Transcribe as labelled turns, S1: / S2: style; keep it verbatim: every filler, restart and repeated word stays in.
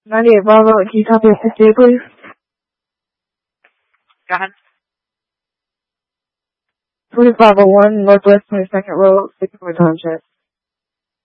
S1: ninety-eight Bravo, can you copy at fifty-eight, please?
S2: Go ahead.
S1: twenty-five oh one, Northwest twenty-second Road, Sycamore Township.